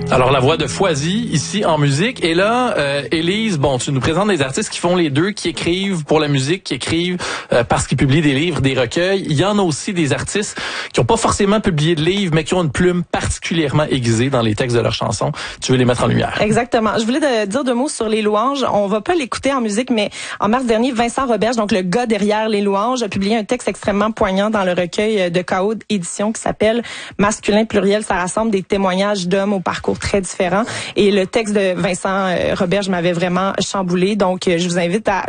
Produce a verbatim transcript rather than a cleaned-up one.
Alors, la voix de Foisy, ici, en musique. Et là, euh, Élise, bon, tu nous présentes des artistes qui font les deux, qui écrivent pour la musique, qui écrivent euh, parce qu'ils publient des livres, des recueils. Il y en a aussi des artistes qui n'ont pas forcément publié de livres, mais qui ont une plume particulièrement aiguisée dans les textes de leurs chansons. Tu veux les mettre en lumière. Exactement. Je voulais te dire deux mots sur Les Louanges. On va pas l'écouter en musique, mais en mars dernier, Vincent Roberge, donc le gars derrière Les Louanges, a publié un texte extrêmement poignant dans le recueil de K O Édition qui s'appelle Masculin pluriel. Ça rassemble des témoignages d'hommes au parcours très différents. Et le texte de Vincent Roberge m'avait vraiment chamboulé. Donc, je vous invite à